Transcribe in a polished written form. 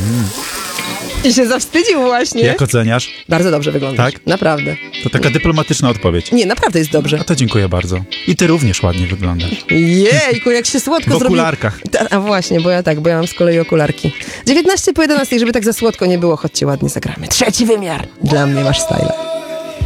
I się zawstydził właśnie. Jak oceniasz? Bardzo dobrze wyglądasz. Tak? Naprawdę. To taka dyplomatyczna odpowiedź. Nie, naprawdę jest dobrze. A to dziękuję bardzo. I ty również ładnie wyglądasz. Jejku, jak się słodko W zrobi. okularkach. A właśnie, bo ja mam z kolei okularki. 19 po 11, żeby tak za słodko nie było, chodźcie ładnie zagramy. Trzeci wymiar. Dla mnie masz style.